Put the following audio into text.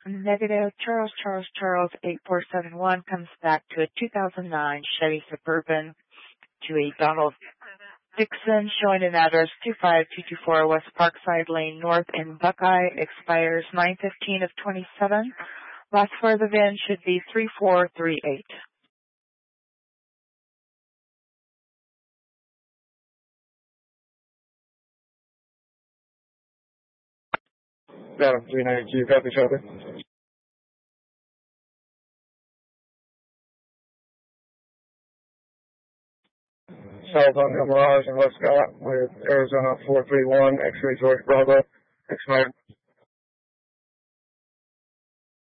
Negative. Charles 8471 comes back to a 2009 Chevy Suburban to a Donald Dixon, showing an address 25224 West Parkside Lane North in Buckeye. Expires 9/15 of 27. Last for the VIN should be 3438. Adam 392, copy Chopper. South on Mirage and West Scott with Arizona 431, X-ray George Bravo, expired